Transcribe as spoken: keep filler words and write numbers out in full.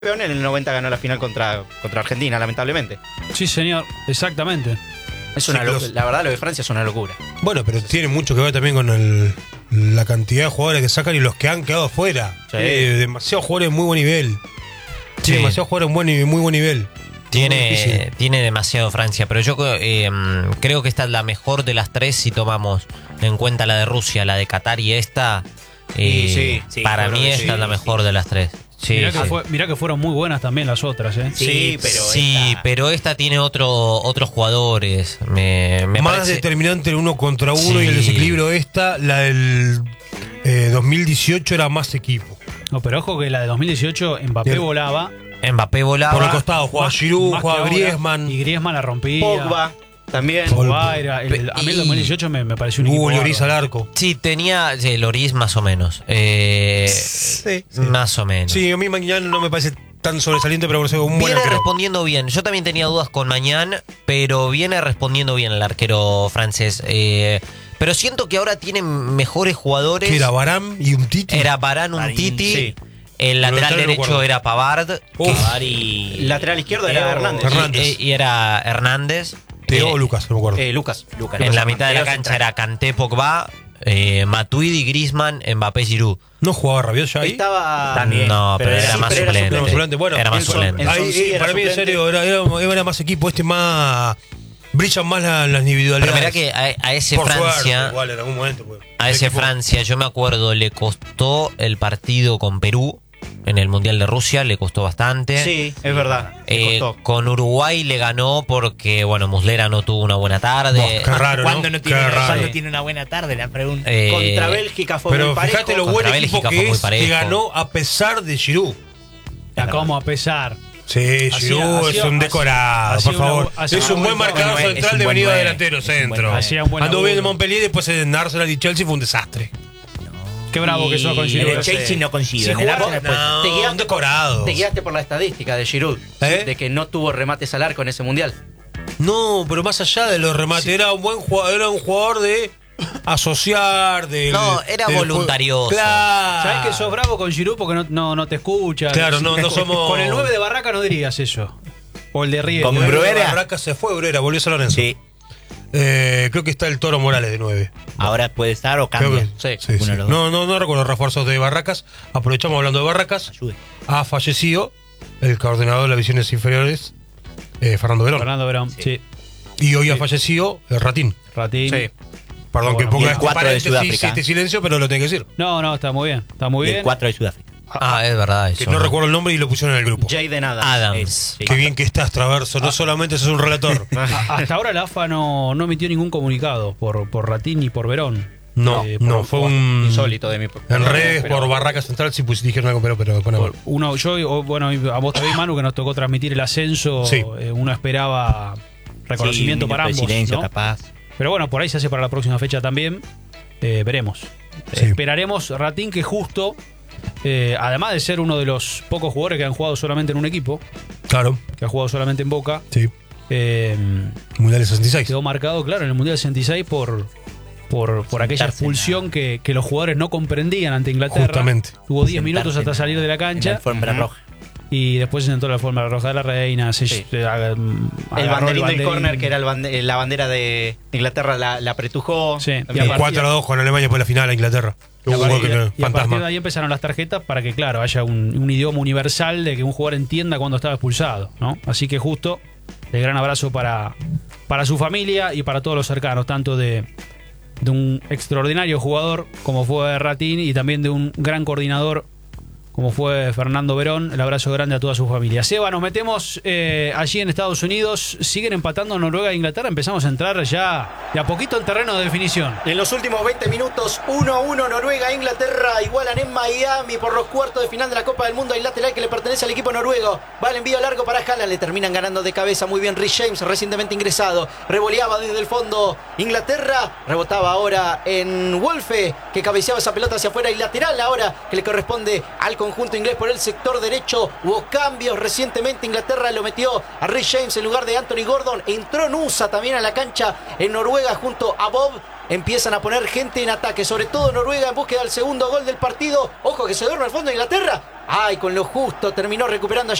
En el noventa ganó la final contra, contra Argentina, lamentablemente. Sí, señor, exactamente. Es una Sí, lo- los- La verdad, lo de Francia es una locura. Bueno, pero tiene mucho que ver también con el, la cantidad de jugadores que sacan y los que han quedado afuera. Sí. Eh, demasiados jugadores de muy buen nivel. Sí, Sí. demasiados jugadores de buen, ni- muy buen nivel. Muy Tiene, difícil. tiene demasiado Francia, pero yo eh, creo que esta es la mejor de las tres si tomamos en cuenta la de Rusia, la de Qatar y esta. eh, Sí, sí, sí, para yo mí creo que esta sí, es la mejor sí. de las tres. Sí, mirá, sí. que fue- mirá que fueron muy buenas también las otras, ¿eh? Sí, pero Sí, esta- pero esta tiene otro, otros jugadores. Me, me Más parece- determinante el uno contra uno Sí. y el desequilibrio esta, la del eh, dos mil dieciocho era más equipo. No, pero ojo que la de dos mil dieciocho Mbappé Bien. volaba. Mbappé volaba. Por el costado jugaba más- Giroud, más que jugaba ahora, Griezmann, Y Griezmann la rompía. Pogba también. Pogba era el- a mí el Y- dos mil dieciocho me, me pareció un equipo Hugo Lloris al bárbaro. arco. Sí, tenía sí, Loris más o menos. Eh, Sí, sí. Más o menos. Sí, a mí Mañana no me parece tan sobresaliente, pero parece un buen Viene arquero. respondiendo bien. Yo también tenía dudas con Mañán, pero viene respondiendo bien el arquero francés. Eh, pero siento que ahora tienen mejores jugadores. Que era Varane y un Titi. Era Varane, un Varane, Titi. sí. El Lo lateral lateral no derecho recuerdo. era Pavard. Uf. que- Pavard y... Lateral izquierdo era Hernández. y- Hernández. Y, y era Hernández. Teo Eh, o Lucas, no me acuerdo. Eh, Lucas. Lucas. en Lucas la mitad de la Hernández. cancha era Kanté, Pogba, eh, Matuidi, Griezmann, Mbappé, Giroud. ¿No jugaba Rabiot ya ahí? Estaba. También. No, pero, pero era era- más pero era suplente. suplente. Suplente, bueno, era más Nelson- suplente. el- Ahí, Nelson sí eh, era para mí, en suplente. serio, era, era- era más equipo. Este más. Brillan más la- las individualidades. Pero mirá que a, a ese Por Francia, suerte, igual en algún momento. pues. a ese Equipo- Francia, yo me acuerdo, le costó el partido con Perú en el Mundial de Rusia, le costó bastante. Sí, es verdad. le Eh, costó. con Uruguay le ganó porque, bueno, Muslera no tuvo una buena tarde. Buah, qué raro, ¿Cuándo ¿no? no tiene, Qué raro. ¿cuándo tiene una buena tarde? La pregunta. Eh, Contra Bélgica fue Pero muy parejo. fíjate lo Contra buen equipo Bélgica fue que muy es, parejo. que ganó a pesar de Giroud. La como a pesar. Sí, Hacía- Giroud hacía- es un decorado, hacía por una- favor. hacía Es una un buen buena- marcador buen- es central un de buen venido nueve. delantero Es un buen centro. nueve. Hacía un buen Anduvo bien en laburo. Montpellier y después en Arsenal y Chelsea fue un desastre. Qué bravo que sos con En Giroud. el Chelsea no consiguió. Si En el jugaba- Arsenal, pues, No, te guiaste un decorado. Te guiaste por la estadística de Giroud. ¿Eh? De que no tuvo remates al arco en ese mundial. No, pero más allá de los remates, era un buen jugador, era un jugador de asociar, de. No, era voluntarioso. Claro. ¿Sabés que sos bravo con Giroud porque no, no, no te escucha? Claro, no- no somos- Con el nueve de Barraca no dirías eso. O el de Riego. Con Con Bruera. Barraca se fue, Bruera, volvió a San Lorenzo. Sí. Eh, creo que está el Toro Morales de nueve. Ahora puede estar o Creo cambia. que- Sí, sí, uno sí. de los dos. No, no, no recuerdo refuerzos de Barracas. Aprovechamos hablando de Barracas. Ayude. Ha fallecido el coordinador de las divisiones inferiores, eh, Fernando Verón. Fernando Verón, sí. Y hoy ha fallecido el Ratín. Ratín. Sí. Perdón Bueno, que y ponga el este cuatro de paréntesis Sudáfrica. y este silencio, pero lo tengo que decir. No, no, está muy bien. Está muy Y bien. el cuatro de Sudáfrica. Ah, es verdad Que eso. no recuerdo el nombre y lo pusieron en el grupo. Jaden Adams. Adams. Sí. Qué bien que estás, Traverso. No solamente sos un relator. A- Hasta ahora la A F A no, no emitió ningún comunicado por, por Ratín ni por Verón. No, Eh, no, por- fue por- un. Insólito de mi En redes, pero- por Barraca Central, sí pues, dijeron algo, pero, pero después no. por- uno, yo, o, bueno, a vos también, Manu, que nos tocó transmitir el ascenso. Sí. eh, uno esperaba reconocimiento Sí, para minuto de ambos. silencio, ¿no? capaz. Pero bueno, por ahí se hace para la próxima fecha también. Eh, veremos. Sí. Esperaremos Ratín, que justo, eh, además de ser uno de los pocos jugadores que han jugado solamente en un equipo, Claro, que ha jugado solamente en Boca, sí. eh, Mundial del sesenta y seis. quedó marcado, claro, en el Mundial sesenta y seis por, por, por aquella Sentarse expulsión que, que los jugadores no comprendían ante Inglaterra. Justamente. Tuvo diez Sentarse minutos hasta en- salir de la En la cancha alfombra roja. y después se sentó la forma roja de la reina. Se, Sí. se ag- El agarró banderín del banderín. córner, que era el bande- la bandera de Inglaterra, la, la apretujó. Sí. Y También. aparte- cuatro a dos con Alemania por la final a Inglaterra. Y Hubo a, un gol partir, que no- y a partir fantasma. de ahí empezaron las tarjetas para que, claro, haya un, un idioma universal de que un jugador entienda cuando estaba expulsado, ¿no? Así que justo, el gran abrazo para, para su familia y para todos los cercanos, tanto de, de un extraordinario jugador como fue Ratín y también de un gran coordinador como fue Fernando Verón. El abrazo grande a toda su familia. Seba, nos metemos eh, allí en Estados Unidos. Siguen empatando Noruega e Inglaterra. Empezamos a entrar ya de a poquito en terreno de definición. En los últimos veinte minutos, uno a uno, Noruega e Inglaterra igualan en Miami por los cuartos de final de la Copa del Mundo. Hay lateral que le pertenece al equipo noruego. Va el envío largo para Haaland, le terminan ganando de cabeza muy bien Rhys James, recientemente ingresado. Revoleaba desde el fondo Inglaterra, rebotaba ahora en Wolfe, que cabeceaba esa pelota hacia afuera y lateral ahora que le corresponde al conjunto inglés por el sector derecho. Hubo cambios recientemente, Inglaterra lo metió a Rhys James en lugar de Anthony Gordon. Entró Nusa también a la cancha en Noruega junto a Bob. Empiezan a poner gente en ataque, sobre todo Noruega en búsqueda del segundo gol del partido. Ojo que se duerme al fondo de Inglaterra. Ay, con lo justo terminó recuperando